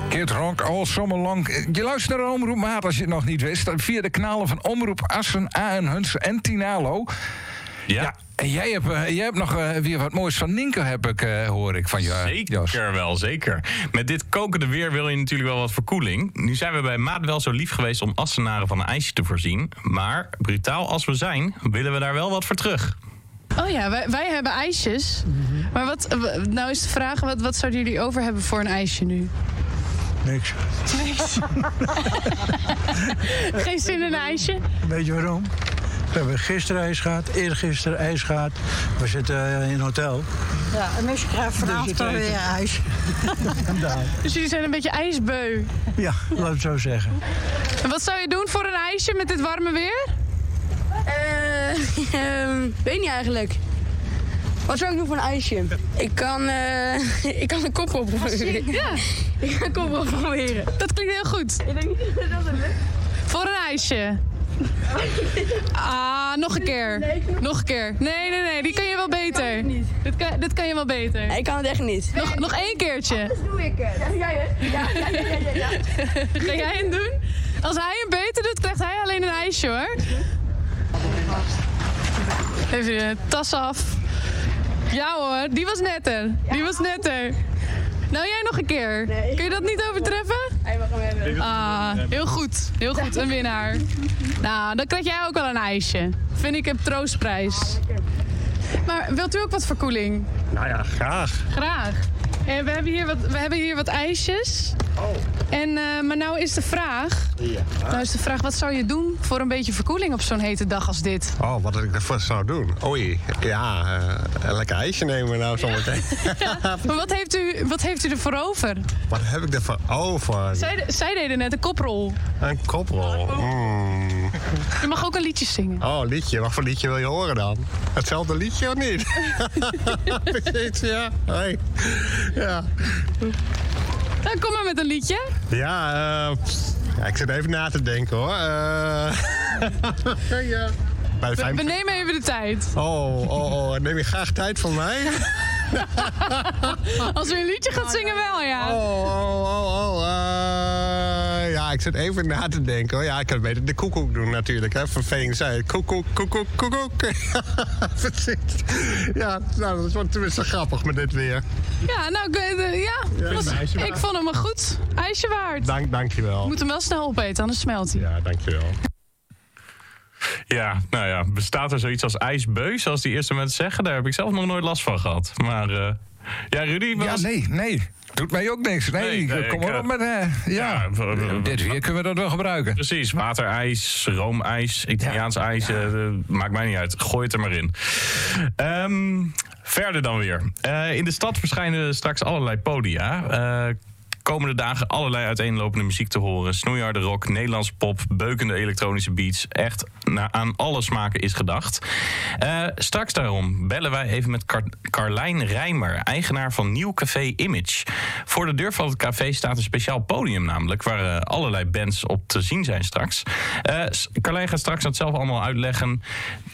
Kid Rock, all summer long. Je luistert naar Omroep Maat als je het nog niet wist. Via de kanalen van Omroep Assen, AN Huns en Tinalo. Ja. En jij hebt nog weer wat moois van Nienke, hoor ik van je. Zeker wel, zeker. Met dit kokende weer wil je natuurlijk wel wat verkoeling. Nu zijn we bij Maat wel zo lief geweest om Assenaren van een ijsje te voorzien. Maar brutaal als we zijn, willen we daar wel wat voor terug. Oh ja, wij hebben ijsjes. Maar nou is de vraag, wat zouden jullie over hebben voor een ijsje nu? Niks. Geen zin in een ijsje? Weet je waarom? We hebben gisteren ijs gehad, eergisteren ijs gehad. We zitten in een hotel. Ja, en mensen krijgen vanavond alweer ijs. Dus jullie zijn een beetje ijsbeu? Ja, laat het zo zeggen. En wat zou je doen voor een ijsje met dit warme weer? Weet niet eigenlijk. Wat zou ik doen voor een ijsje? Ik kan een koppel proberen. Ja. Ik ga een koppel proberen. Dat klinkt heel goed. Ik denk niet dat dat lukt. Voor een ijsje. Nog een keer. Nog een keer. Nee, die kan je wel beter. Dit kan je wel beter. Nee, ik kan het echt niet. Nog één keertje. Dat doe ik het. Ja, jij het? Ja. Ga jij hem doen? Als hij hem beter doet, krijgt hij alleen een ijsje, hoor. Even je tas af. Ja hoor, die was netter. Die was netter. Nou, jij nog een keer. Nee. Kun je dat niet overtreffen? Hij mag hem hebben. Heel goed. Heel goed, een winnaar. Nou, dan krijg jij ook wel een ijsje. Vind ik een troostprijs. Maar wilt u ook wat verkoeling? Nou ja, graag. Graag. We hebben hier wat ijsjes. Maar nou is de vraag... wat zou je doen voor een beetje verkoeling op zo'n hete dag als dit? Oh, wat ik ervoor zou doen? Oei, ja, een lekker ijsje nemen nou zometeen. Ja, maar wat heeft u ervoor over? Wat heb ik ervoor over? Zij deden net een koprol. Een koprol. Je mag ook een liedje zingen. Oh, liedje. Wat voor liedje wil je horen dan? Hetzelfde liedje of niet? Precies, ja. Hey. Ja. Nou, kom maar met een liedje. Ja, ik zit even na te denken hoor. Ja. We nemen even de tijd. Oh, neem je graag tijd van mij? Als u een liedje gaat zingen wel, ja. Ja, ik zit even na te denken hoor. Ja, ik kan beter de koekoek doen natuurlijk. Hè. Van Veen zei koekoek. Precies. Ja, nou, dat wordt tenminste grappig met dit weer. Ja, nou, ik vond hem een goed ijsje waard. Dankjewel. Je moet hem wel snel opeten, anders smelt hij. Ja, dankjewel. Ja, nou ja, bestaat er zoiets als ijsbeu, zoals die eerste mensen zeggen? Daar heb ik zelf nog nooit last van gehad. Maar, ja, Rudy... Ja, nee. Doet mij ook niks. Nee, kom maar op met... dit weer kunnen we dat wel gebruiken. Precies, waterijs, roomijs, Italiaans ijs, maakt mij niet uit. Gooi het er maar in. Verder dan weer. In de stad verschijnen straks allerlei podia. Komende dagen allerlei uiteenlopende muziek te horen. Snoeiharde rock, Nederlands pop, beukende elektronische beats. Echt aan alle smaken is gedacht. Straks daarom bellen wij even met Carlijn Rijmer, eigenaar van Nieuw Café Image. Voor de deur van het café staat een speciaal podium namelijk, waar allerlei bands op te zien zijn straks. Carlijn gaat straks dat zelf allemaal uitleggen.